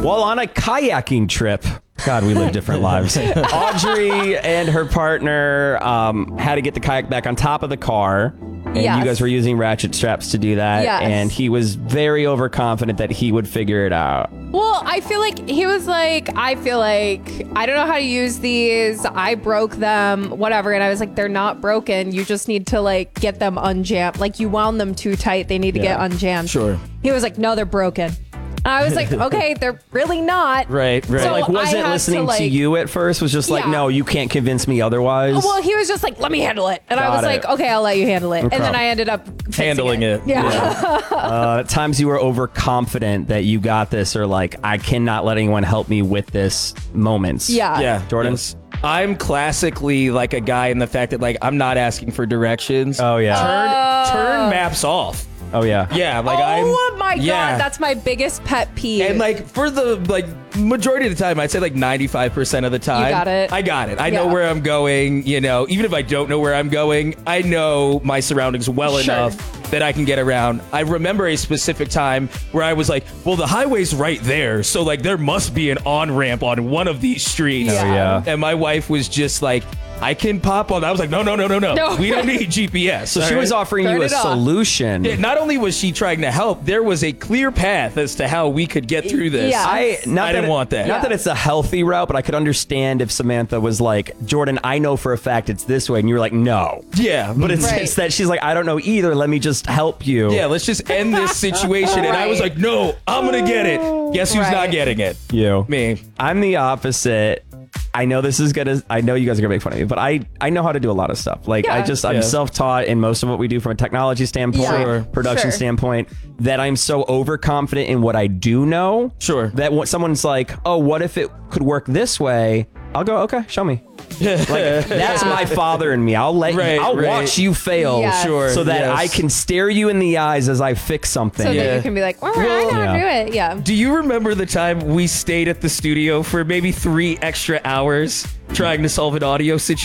While on a kayaking trip, God, we live different lives. Audrey and her partner had to get the kayak back on top of the car. And you guys were using ratchet straps to do that. Yes. And he was very overconfident that he would figure it out. Well, I feel like he was like, I don't know how to use these. I broke them, whatever. And I was like, they're not broken. You just need to like get them unjammed. Like you wound them too tight. They need to get unjammed. Sure. He was like, no, they're broken. And I was like, okay, they're really not. Right. So Like, wasn't listening to you at first, was just like, no, you can't convince me otherwise. Well, he was just like, let me handle it. And I was like, okay, I'll let you handle it. Okay. And then I ended up handling it. Yeah. At times you were overconfident that you got this, or like, I cannot let anyone help me with this moments. Yeah. Jordan? Yes. I'm classically like a guy in the fact that like I'm not asking for directions. Oh, yeah. Turn maps off. Oh, yeah. Yeah, like my God, that's my biggest pet peeve. And like for the like majority of the time, I'd say like 95% of the time, got it. I got it. I know where I'm going. You know, even if I don't know where I'm going, I know my surroundings well enough that I can get around. I remember a specific time where I was like, well, the highway's right there, so like there must be an on-ramp on one of these streets. Oh, yeah. And my wife was just like, I can pop on. I was like, no. We don't need GPS. So she was offering you a solution. Yeah, not only was she trying to help, there was a clear path as to how we could get through this. Yeah. I didn't want that. Not that it's a healthy route, but I could understand if Samantha was like, Jordan, I know for a fact it's this way. And you were like, no. Yeah. But it's that she's like, I don't know either. Let me just help you. Yeah, let's just end this situation. And I was like, no, I'm going to get it. Guess who's not getting it? You. Me. I'm the opposite. I know this is I know you guys are gonna make fun of me, but I know how to do a lot of stuff. Like I'm self-taught in most of what we do from a technology standpoint, production standpoint, that I'm so overconfident in what I do know. That when someone's like, oh, what if it could work this way? I'll go, okay, show me. Like, that's my father in me. I'll let you, I'll watch you fail, so that I can stare you in the eyes as I fix something. So that you can be like, well, I gotta do it. Yeah. Do you remember the time we stayed at the studio for maybe 3 extra hours trying to solve an audio situation?